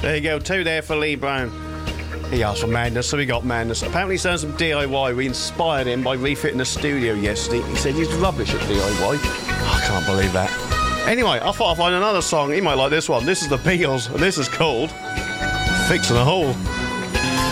There you go, 2 there for Lee Brown. He asked for Madness, so we got Madness. Apparently he's done some DIY. We inspired him by refitting the studio yesterday. He said he's rubbish at DIY. I can't believe that. Anyway, I thought I'd find another song. He might like this one. This is the Beatles, and this is called Fixing a Hole.